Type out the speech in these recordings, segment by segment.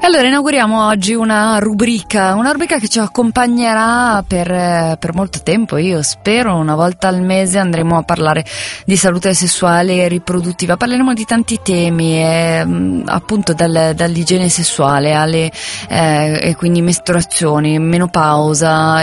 Allora, inauguriamo oggi una rubrica che ci accompagnerà per molto tempo. Io spero una volta al mese andremo a parlare di salute sessuale e riproduttiva. Parleremo di tanti temi, appunto dall'igiene sessuale alle e quindi mestruazioni, menopausa,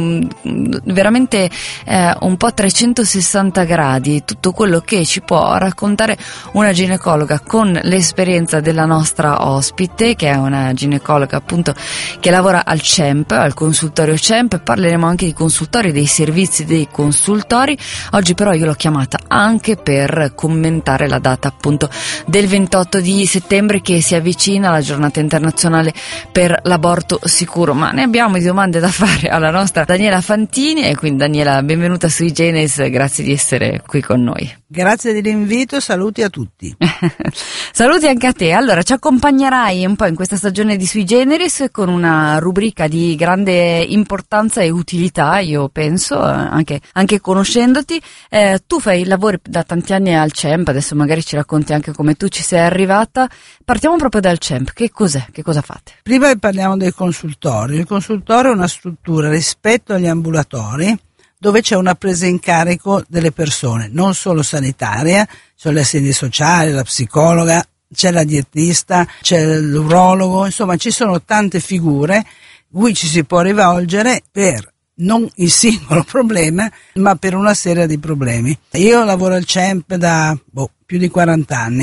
veramente un po' 360 gradi, tutto quello che ci può raccontare una ginecologa con l'esperienza della nostra ospite, che è una ginecologa appunto che lavora al CEMP, al consultorio CEMP. Parleremo anche di consultori, dei servizi dei consultori. Oggi però io l'ho chiamata anche per commentare la data appunto del 28 di settembre che si avvicina, la giornata internazionale per l'aborto sicuro, ma ne abbiamo di domande da fare alla nostra Daniela Fantini. E quindi Daniela, benvenuta sui Genes, grazie di essere qui con noi. Grazie dell'invito, saluti a tutti. Saluti anche a te. Allora, ci accompagnerai un po' in questa stagione di Sui Generis con una rubrica di grande importanza e utilità, io penso, anche conoscendoti. Tu fai lavori da tanti anni al CEMP, adesso magari ci racconti anche come tu ci sei arrivata. Partiamo proprio dal CEMP, che cos'è? Che cosa fate? Prima parliamo del consultorio. Il consultorio è una struttura rispetto agli ambulatori dove c'è una presa in carico delle persone, non solo sanitaria, c'è l'assistente sociale, la psicologa, c'è la dietista, c'è l'urologo, insomma ci sono tante figure cui ci si può rivolgere per non il singolo problema, ma per una serie di problemi. Io lavoro al CEMP da più di 40 anni,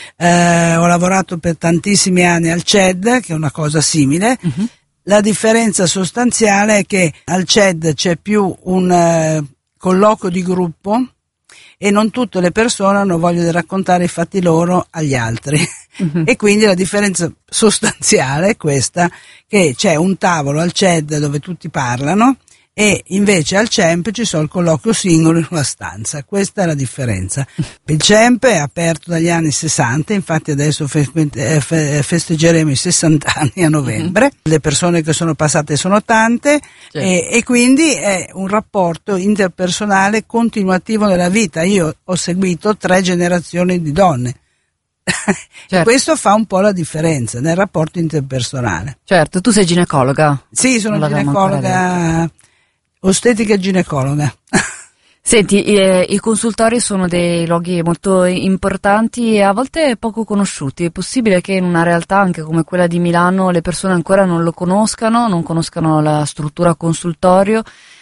ho lavorato per tantissimi anni al CED, che è una cosa simile. Uh-huh. La differenza sostanziale è che al CED c'è più un colloquio di gruppo e non tutte le persone hanno voglia di raccontare i fatti loro agli altri. Uh-huh. E quindi la differenza sostanziale è questa, che c'è un tavolo al CED dove tutti parlano e invece al CEMP ci sono il colloquio singolo in una stanza. Questa è la differenza. Il CEMP è aperto dagli anni 60, infatti adesso festeggeremo i 60 anni a novembre. Le persone che sono passate sono tante, e quindi è un rapporto interpersonale continuativo nella vita. Io ho seguito 3 generazioni di donne. Certo. E questo fa un po' la differenza nel rapporto interpersonale. Certo, tu sei ginecologa? Sì, sono ginecologa, ostetrica e ginecologa. Senti, i consultori sono dei luoghi molto importanti e a volte poco conosciuti. È possibile che in una realtà anche come quella di Milano le persone ancora non lo conoscano, non conoscano la struttura consultorio?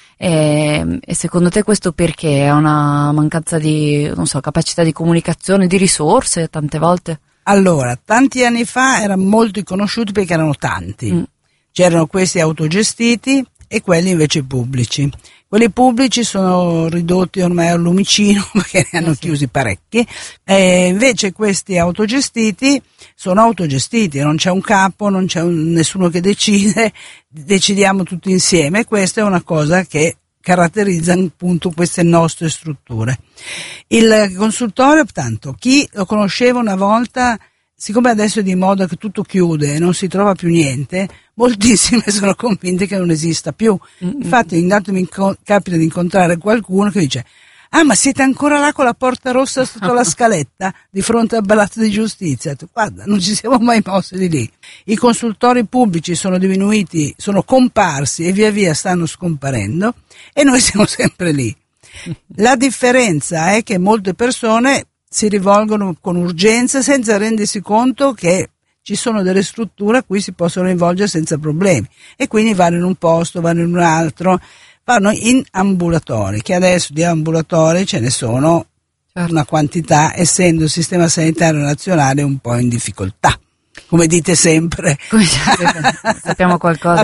E secondo te questo perché? È una mancanza di, non so, capacità di comunicazione, di risorse tante volte? Allora, tanti anni fa erano molto conosciuti perché erano tanti. C'erano questi autogestiti e quelli invece pubblici. Quelli pubblici sono ridotti ormai al lumicino perché ne hanno chiusi parecchi, e invece questi autogestiti sono autogestiti, non c'è un capo, non c'è nessuno che decide, decidiamo tutti insieme. Questa è una cosa che caratterizza appunto queste nostre strutture. Il consultorio, tanto, chi lo conosceva una volta, siccome adesso è di moda che tutto chiude e non si trova più niente, moltissime sono convinte che non esista più. Infatti intanto mi capita di incontrare qualcuno che dice: ah, ma siete ancora là con la porta rossa sotto la scaletta di fronte al Palazzo di Giustizia? Guarda, non ci siamo mai mossi di lì. I consultori pubblici sono diminuiti, sono comparsi e via via stanno scomparendo e noi siamo sempre lì. La differenza è che molte persone si rivolgono con urgenza senza rendersi conto che ci sono delle strutture a cui si possono rivolgere senza problemi, e quindi vanno in un posto, vanno in un altro, vanno in ambulatori, che adesso di ambulatori ce ne sono una quantità, essendo il sistema sanitario nazionale un po' in difficoltà, come dite sempre. Sappiamo qualcosa a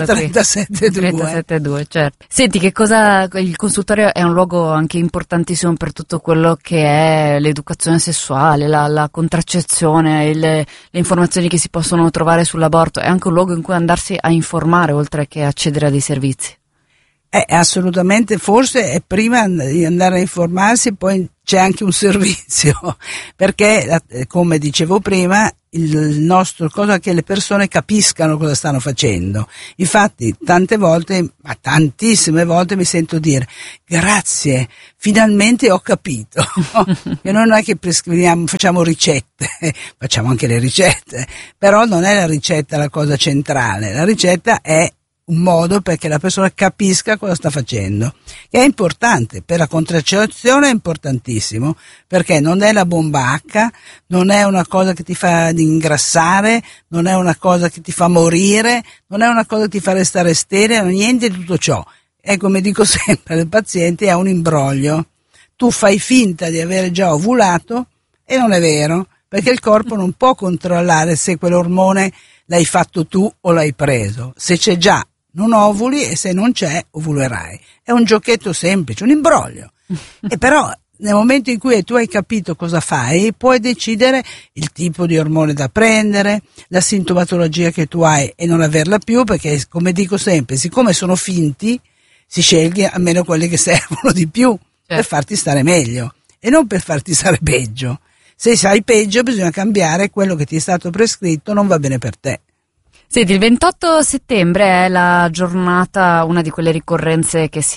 37.2, certo. Senti, che cosa, il consultorio è un luogo anche importantissimo per tutto quello che è l'educazione sessuale, la contraccezione, le informazioni che si possono trovare sull'aborto. È anche un luogo in cui andarsi a informare oltre che accedere a dei servizi. Assolutamente, forse è prima di andare a informarsi, poi c'è anche un servizio, perché come dicevo prima, il nostro cosa è che le persone capiscano cosa stanno facendo. Infatti tante volte, ma tantissime volte mi sento dire grazie, finalmente ho capito. E noi non è che prescriviamo, facciamo ricette, facciamo anche le ricette, però non è la ricetta la cosa centrale, la ricetta è un modo perché la persona capisca cosa sta facendo, che è importante per la contraccezione, è importantissimo, perché non è la bomba H, non è una cosa che ti fa ingrassare, non è una cosa che ti fa morire, non è una cosa che ti fa restare sterile, niente di tutto ciò. E come dico sempre ai pazienti, è un imbroglio. Tu fai finta di avere già ovulato e non è vero, perché il corpo non può controllare se quell'ormone l'hai fatto tu o l'hai preso. Se c'è già, non ovuli, e se non c'è, ovulerai. È un giochetto semplice, un imbroglio. E però nel momento in cui tu hai capito cosa fai, puoi decidere il tipo di ormone da prendere, la sintomatologia che tu hai e non averla più, perché come dico sempre, siccome sono finti, si sceglie almeno quelli che servono di più, per farti stare meglio e non per farti stare peggio. Se sai peggio bisogna cambiare, quello che ti è stato prescritto non va bene per te. Senti, il 28 settembre è la giornata, una di quelle ricorrenze che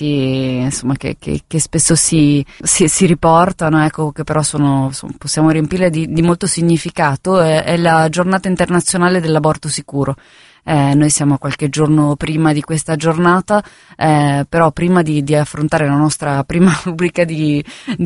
che spesso si riportano, ecco, che però possiamo riempirle di molto significato. È la giornata internazionale dell'aborto sicuro. Noi siamo qualche giorno prima di questa giornata, però prima di affrontare la nostra prima rubrica di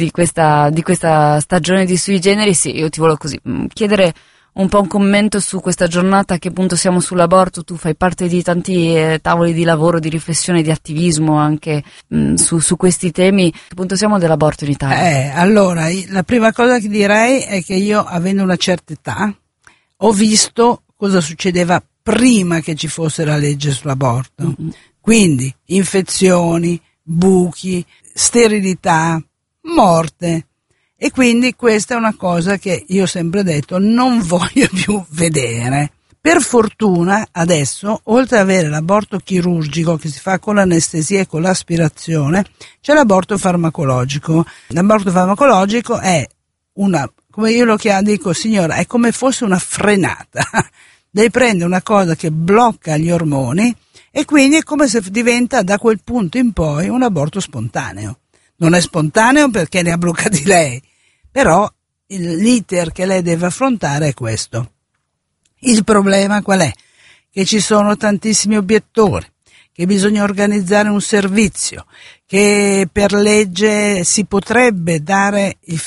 questa stagione di Sui Generis, io ti volevo chiedere un po' un commento su questa giornata. A che punto siamo sull'aborto? Tu fai parte di tanti tavoli di lavoro, di riflessione, di attivismo anche su questi temi. A che punto siamo dell'aborto in Italia? Allora, la prima cosa che direi è che io, avendo una certa età, ho visto cosa succedeva prima che ci fosse la legge sull'aborto. Mm-hmm. Quindi infezioni, buchi, sterilità, morte. E quindi questa è una cosa che io ho sempre detto non voglio più vedere. Per fortuna adesso, oltre ad avere l'aborto chirurgico che si fa con l'anestesia e con l'aspirazione, c'è l'aborto farmacologico. L'aborto farmacologico è come io lo dico, signora, è come fosse una frenata. Lei prende una cosa che blocca gli ormoni e quindi è come se diventa da quel punto in poi un aborto spontaneo. Non è spontaneo perché ne ha bloccati lei, però l'iter che lei deve affrontare è questo. Il problema qual è? Che ci sono tantissimi obiettori, che bisogna organizzare un servizio, che per legge si potrebbero dare i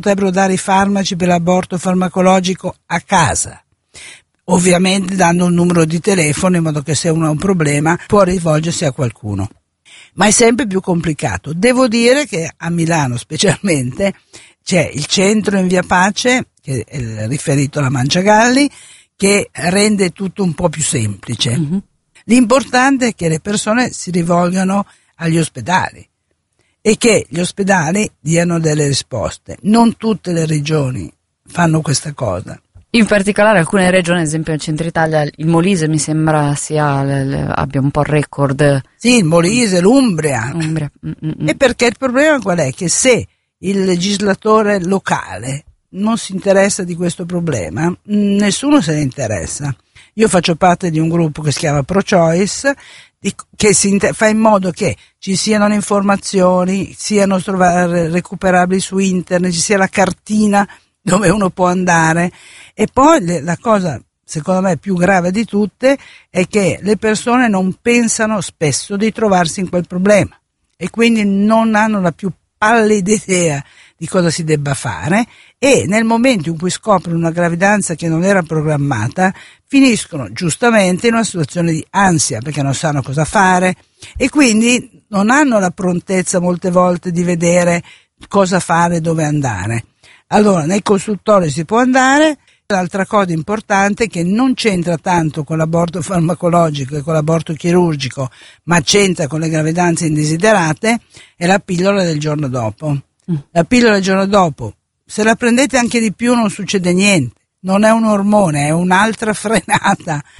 farmaci per l'aborto farmacologico a casa. Ovviamente dando un numero di telefono in modo che se uno ha un problema può rivolgersi a qualcuno. Ma è sempre più complicato. Devo dire che a Milano specialmente c'è il centro in Via Pace, che è riferito alla Manciagalli, che rende tutto un po' più semplice. Mm-hmm. L'importante è che le persone si rivolgano agli ospedali e che gli ospedali diano delle risposte. Non tutte le regioni fanno questa cosa. In particolare alcune regioni, ad esempio nel centro Italia, il Molise mi sembra abbia un po' il record. Sì, il Molise, l'Umbria. E perché il problema qual è? Che se il legislatore locale non si interessa di questo problema, nessuno se ne interessa. Io faccio parte di un gruppo che si chiama Pro-Choice, che fa in modo che ci siano le informazioni, siano recuperabili su internet, ci sia la cartina dove uno può andare. E poi la cosa secondo me più grave di tutte è che le persone non pensano spesso di trovarsi in quel problema e quindi non hanno la più pallida idea di cosa si debba fare, e nel momento in cui scoprono una gravidanza che non era programmata finiscono giustamente in una situazione di ansia perché non sanno cosa fare e quindi non hanno la prontezza molte volte di vedere cosa fare, dove andare. Allora nei consultori si può andare. L'altra cosa importante che non c'entra tanto con l'aborto farmacologico e con l'aborto chirurgico, ma c'entra con le gravidanze indesiderate, è la pillola del giorno dopo. La pillola del giorno dopo, se la prendete anche di più non succede niente, non è un ormone, è un'altra frenata,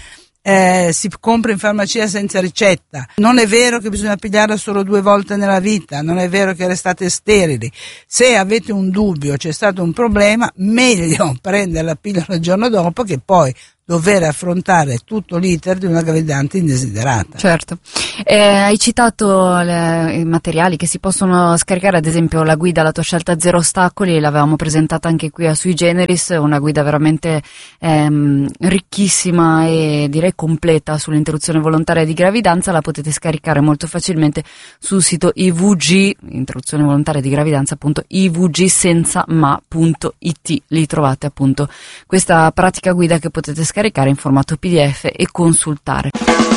si compra in farmacia senza ricetta. Non è vero che bisogna pigliarla solo 2 volte nella vita, non è vero che restate sterili. Se avete un dubbio, c'è stato un problema, meglio prendere la pillola il giorno dopo che poi dover affrontare tutto l'iter di una gravidanza indesiderata. Certo. Hai citato i materiali che si possono scaricare, ad esempio la guida alla tua scelta 0 ostacoli, l'avevamo presentata anche qui a Sui Generis, una guida veramente ricchissima e direi completa sull'interruzione volontaria di gravidanza. La potete scaricare molto facilmente sul sito IVG, interruzione volontaria di gravidanza, appunto ivgsensama.it. Lì trovate appunto questa pratica guida che potete scaricare in formato PDF e consultare.